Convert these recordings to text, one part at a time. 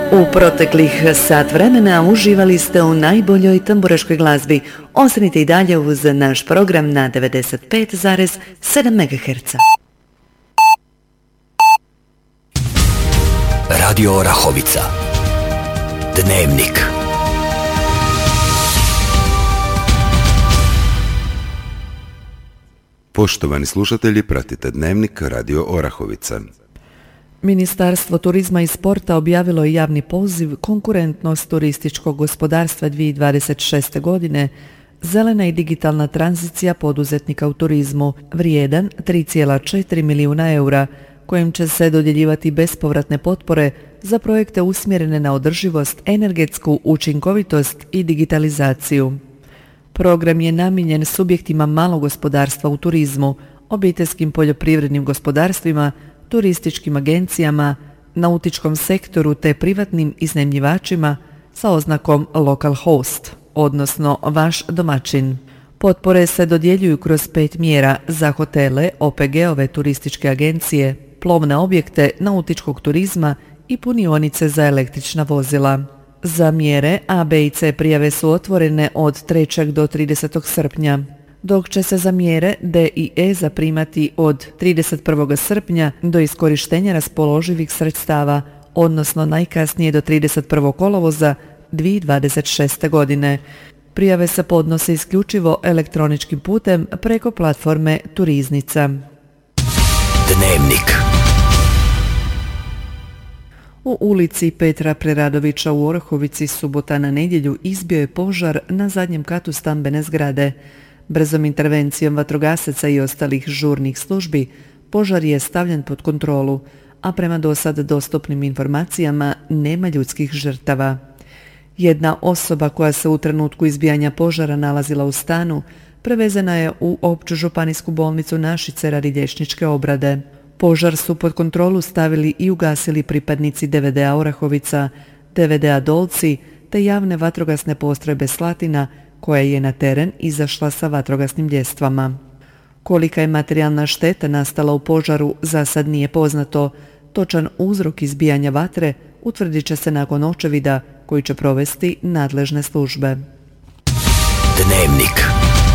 U proteklih sat vremena uživali ste u najboljoj tamburaškoj glazbi. Ostanite i dalje uz naš program na 95,7 MHz. Radio Orahovica. Dnevnik. Poštovani slušatelji, pratite Dnevnik Radio Orahovica. Ministarstvo turizma i sporta objavilo je javni poziv Konkurentnost turističkog gospodarstva 2026. godine, zelena i digitalna tranzicija poduzetnika u turizmu, vrijedan 3,4 milijuna eura, kojim će se dodjeljivati bespovratne potpore za projekte usmjerene na održivost, energetsku učinkovitost i digitalizaciju. Program je namijenjen subjektima malog gospodarstva u turizmu, obiteljskim poljoprivrednim gospodarstvima, turističkim agencijama, nautičkom sektoru te privatnim iznajmljivačima sa oznakom local host, odnosno vaš domaćin. Potpore se dodjeljuju kroz 5 mjera za hotele, OPG-ove, turističke agencije, plovne objekte, nautičkog turizma i punionice za električna vozila. Za mjere A, B i C prijave su otvorene od 3. do 30. srpnja, dok će se za mjere D i E zaprimati od 31. srpnja do iskorištenja raspoloživih sredstava, odnosno najkasnije do 31. kolovoza 2026. godine. Prijave se podnose isključivo elektroničkim putem preko platforme Turiznica. Dnevnik. U ulici Petra Preradovića u Orahovici subota na nedjelju izbio je požar na zadnjem katu stambene zgrade. Brzom intervencijom vatrogasaca i ostalih žurnih službi požar je stavljen pod kontrolu, a prema dosad dostupnim informacijama nema ljudskih žrtava. Jedna osoba koja se u trenutku izbijanja požara nalazila u stanu prevezena je u Opću županijsku bolnicu Našice radi liječničke obrade. Požar su pod kontrolu stavili i ugasili pripadnici DVD-a Orahovica, DVD-a Dolci te javne vatrogasne postrojbe Slatina koja je na teren izašla sa vatrogasnim ljestvama. Kolika je materijalna šteta nastala u požaru za sad nije poznato. Točan uzrok izbijanja vatre utvrdit će se nakon očevida koji će provesti nadležne službe. Dnevnik.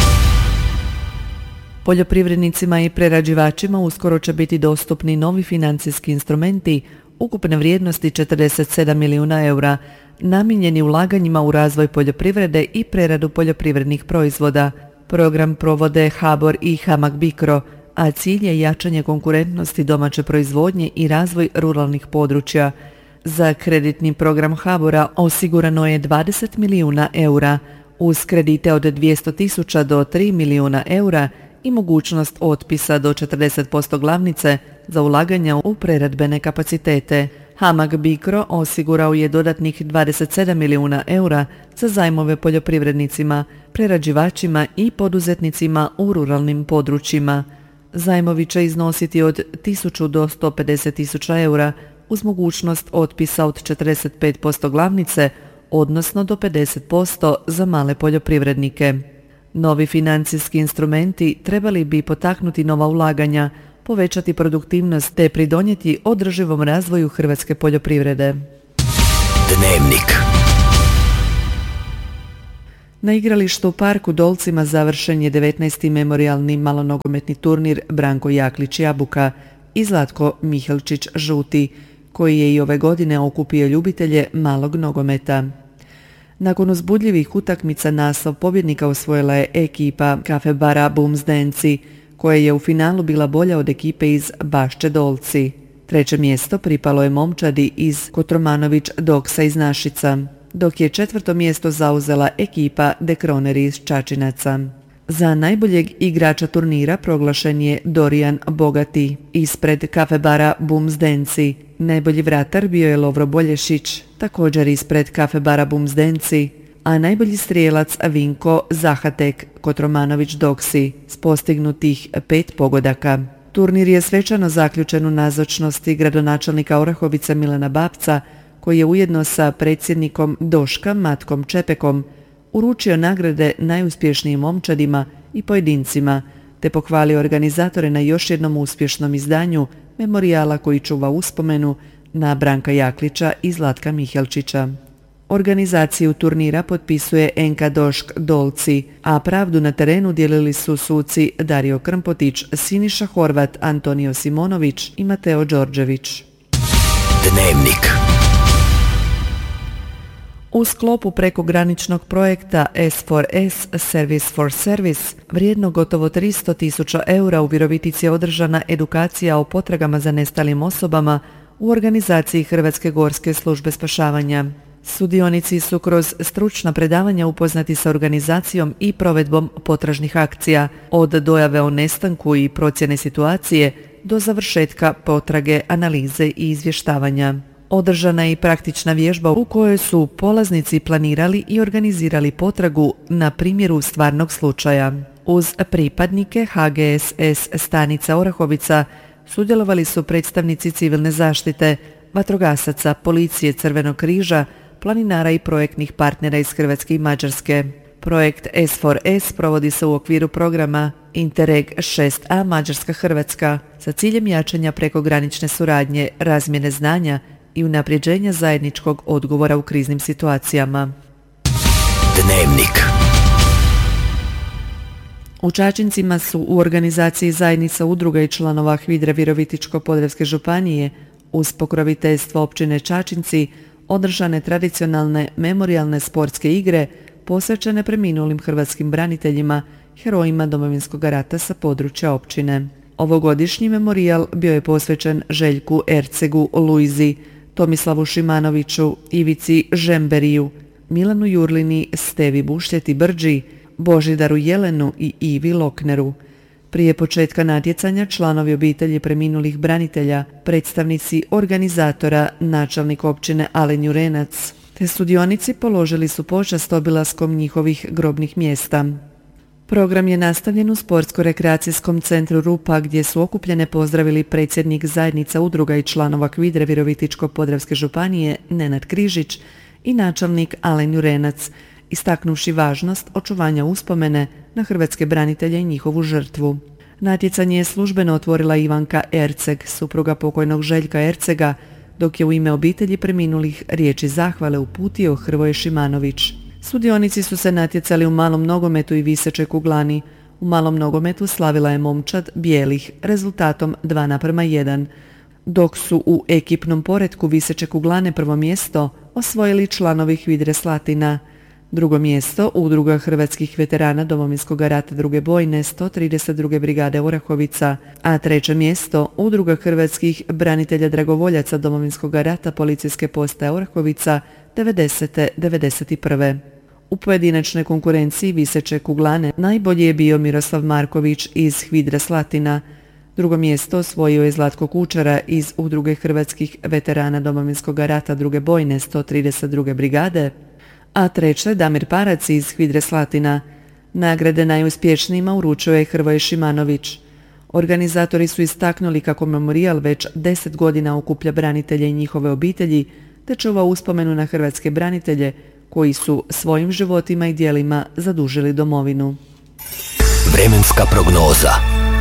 Poljoprivrednicima i prerađivačima uskoro će biti dostupni novi financijski instrumenti ukupne vrijednosti 47 milijuna eura, namijenjeni ulaganjima u razvoj poljoprivrede i preradu poljoprivrednih proizvoda. Program provode HBOR i HAMAG BICRO, a cilj je jačanje konkurentnosti domaće proizvodnje i razvoj ruralnih područja. Za kreditni program HBOR-a osigurano je 20 milijuna eura, uz kredite od 200.000 do 3 milijuna eura i mogućnost otpisa do 40% glavnice za ulaganja u preradbene kapacitete. HAMAG BICRO osigurao je dodatnih 27 milijuna eura za zajmove poljoprivrednicima, prerađivačima i poduzetnicima u ruralnim područjima. Zajmovi će iznositi od 1000 do 150.000 eura uz mogućnost otpisa od 45% glavnice, odnosno do 50% za male poljoprivrednike. Novi financijski instrumenti trebali bi potaknuti nova ulaganja, povećati produktivnost te pridonijeti održivom razvoju hrvatske poljoprivrede. Dnevnik. Na igralištu u Parku Dolcima završen je 19. memorijalni malonogometni turnir Branko Jaklić Jabuka i Zlatko Mihelčić Žuti, koji je i ove godine okupio ljubitelje malog nogometa. Nakon uzbudljivih utakmica naslov pobjednika osvojila je ekipa Kafebara Bumzdenci, koja je u finalu bila bolja od ekipe iz Bašče Dolci. 3. mjesto pripalo je momčadi iz Kotromanović Doksa iz Našica, dok je 4. mjesto zauzela ekipa Dekroneri iz Čačinaca. Za najboljeg igrača turnira proglašen je Dorijan Bogati ispred Kafebara Bumzdenci. Najbolji vratar bio je Lovro Bolješić, također ispred Kafebara Bumzdenci, a najbolji strijelac Vinko Zahatek Kotromanović Doksi s postignutih 5 pogodaka. Turnir je svečano zaključen u nazočnosti gradonačelnika Orahovice Milana Babca, koji je ujedno sa predsjednikom Doška Matkom Čepekom uručio nagrade najuspješnijim momčadima i pojedincima, te pohvalio organizatore na još jednom uspješnom izdanju memorijala koji čuva uspomenu na Branka Jaklića i Zlatka Mihelčića. Organizaciju turnira potpisuje NK Došk Dolci, a pravdu na terenu dijelili su suci Dario Krmpotić, Siniša Horvat, Antonio Simonović i Mateo Đorđević. Dnevnik. U sklopu prekograničnog projekta S4S Service for Service, vrijedno gotovo 300.000 eura, u Virovitici je održana edukacija o potragama za nestalim osobama u organizaciji Hrvatske gorske službe spašavanja. Sudionici su kroz stručna predavanja upoznati sa organizacijom i provedbom potražnih akcija, od dojave o nestanku i procjene situacije do završetka potrage, analize i izvještavanja. Održana je i praktična vježba u kojoj su polaznici planirali i organizirali potragu na primjeru stvarnog slučaja. Uz pripadnike HGSS stanica Orahovica sudjelovali su predstavnici civilne zaštite, vatrogasaca, policije, Crvenog križa, planinara i projektnih partnera iz Hrvatske i Mađarske. Projekt S4S provodi se u okviru programa Interreg 6A Mađarska-Hrvatska sa ciljem jačanja prekogranične suradnje, razmjene znanja i unapređenja zajedničkog odgovora u kriznim situacijama. Dnevnik. U Čačincima su u organizaciji zajednica udruga i članova HVIDRA Virovitičko-podravske županije uz pokroviteljstvo općine Čačinci održane tradicionalne memorijalne sportske igre posvećene preminulim hrvatskim braniteljima, herojima Domovinskog rata sa područja općine. Ovogodišnji memorijal bio je posvećen Željku Ercegu Luizi, Tomislavu Šimanoviću, Ivici Žemberiju, Milanu Jurlini, Stevi Bušljeti Brđi, Božidaru Jelenu i Ivi Lokneru. Prije početka natjecanja članovi obitelji preminulih branitelja, predstavnici organizatora, načelnik općine Alen Jurenac, te sudionici položili su počast obilaskom njihovih grobnih mjesta. Program je nastavljen u Sportsko-rekreacijskom centru Rupa, gdje su okupljene pozdravili predsjednik zajednica udruga i članova HVIDRA Virovitičko-podravske županije Nenad Križić i načelnik Alen Jurenac, istaknuvši važnost očuvanja uspomene na hrvatske branitelje i njihovu žrtvu. Natjecanje je službeno otvorila Ivanka Erceg, supruga pokojnog Željka Ercega, dok je u ime obitelji preminulih riječi zahvale uputio Hrvoje Šimanović. Sudionici su se natjecali u malom nogometu i visećoj kuglani. U malom nogometu slavila je momčad bijelih rezultatom 2:1, dok su u ekipnom poretku viseće kuglane prvo mjesto osvojili članovi HVIDRE Slatina. Drugo mjesto udruga hrvatskih veterana Domovinskog rata druge bojne 132. brigade Orahovica, a treće mjesto udruga hrvatskih branitelja dragovoljaca Domovinskog rata policijske postaje Orahovica 90-91. U pojedinačnoj konkurenciji viseće kuglane najbolji je bio Miroslav Marković iz HVIDRE Slatina. Drugo mjesto osvojio je Zlatko Kučara iz udruge hrvatskih veterana Domovinskog rata druge bojne 132. brigade, a treće Damir Parac iz HVIDRE Slatina. Nagrade najuspješnijima uručio je Hrvoje Šimanović. Organizatori su istaknuli kako memorijal već 10 godina okuplja branitelje i njihove obitelji, te čuva uspomenu na hrvatske branitelje koji su svojim životima i djelima zadužili domovinu. Vremenska prognoza.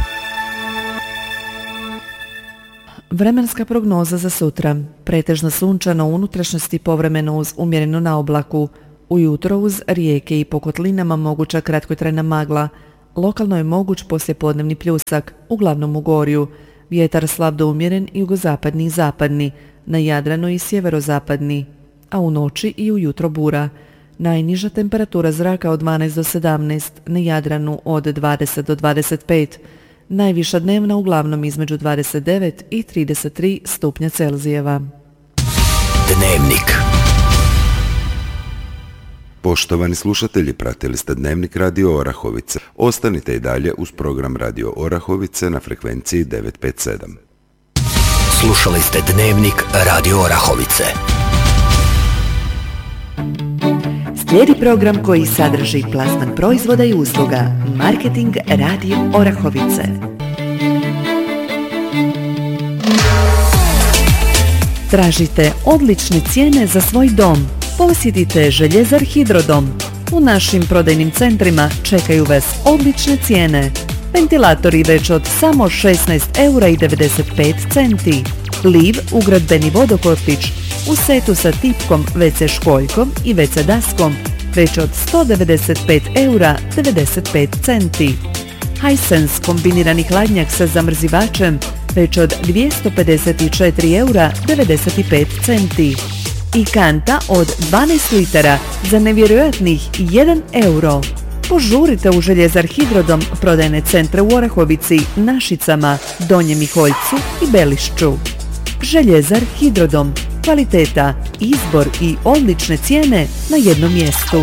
Vremenska prognoza za sutra. Pretežno sunčano, u unutrašnjosti povremeno uz umjereno na oblaku. Ujutro uz rijeke i po kotlinama moguća kratkotrajna magla. Lokalno je moguć poslijepodnevni pljusak, uglavnom u gorju. Vjetar slab do umjeren i jugozapadni i zapadni, na Jadranu i sjeverozapadni, a u noći i ujutro bura. Najniža temperatura zraka od 12 do 17, na Jadranu od 20 do 25, najviša dnevna uglavnom između 29 i 33 stupnja Celzijeva. Dnevnik. Poštovani slušatelji, pratili ste Dnevnik Radio Orahovice. Ostanite i dalje uz program Radio Orahovice na frekvenciji 957. Slušali ste Dnevnik Radio Orahovice. Slijedi program koji sadrži plasman proizvoda i usluga. Marketing Radio Orahovice. Tražite odlične cijene za svoj dom? Posjetite Željezar Hidrodom. U našim prodajnim centrima čekaju vas odlične cijene. Ventilatori već od samo 16,95 €. Liv ugradbeni vodokopić u setu sa tipkom, WC školjkom i WC daskom već od 195,95 €. Hisense kombinirani hladnjak sa zamrzivačem već od 254,95 €. I kanta od 12 litara za nevjerojatnih 1 €. Požurite u Željezar Hidrodom prodajne centre u Orahovici, Našicama, Donjem Miholjcu i Belišću. Željezar Hidrodom. Kvaliteta, izbor i odlične cijene na jednom mjestu.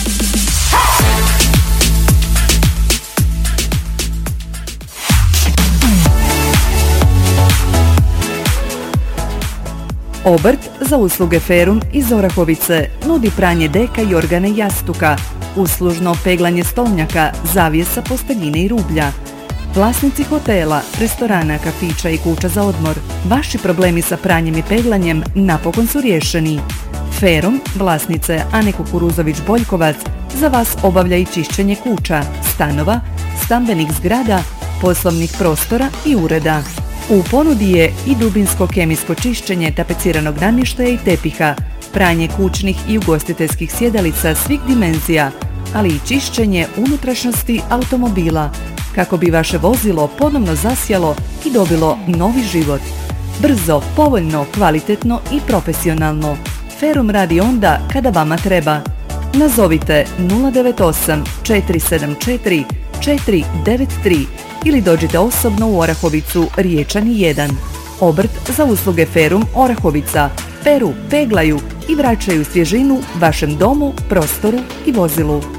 Obrt za usluge Ferum iz Orahovice nudi pranje deka i organe jastuka, uslužno peglanje stolnjaka, zavjesa, posteljine i rublja. Vlasnici hotela, restorana, kafića i kuća za odmor. Vaši problemi sa pranjem i peglanjem napokon su riješeni. Ferum, vlasnice Ane Kukuruzović-Boljkovac, za vas obavlja i čišćenje kuća, stanova, stambenih zgrada, poslovnih prostora i ureda. U ponudi je i dubinsko kemijsko čišćenje tapeciranog namještaja i tepiha, pranje kućnih i ugostiteljskih sjedalica svih dimenzija, ali i čišćenje unutrašnjosti automobila, kako bi vaše vozilo ponovno zasjalo i dobilo novi život. Brzo, povoljno, kvalitetno i profesionalno. Ferum radi onda kada vama treba. Nazovite 098 474 493 ili dođite osobno u Orahovicu, Riječani 1. Obrt za usluge Ferum Orahovica. Peru, peglaju i vraćaju svježinu vašem domu, prostoru i vozilu.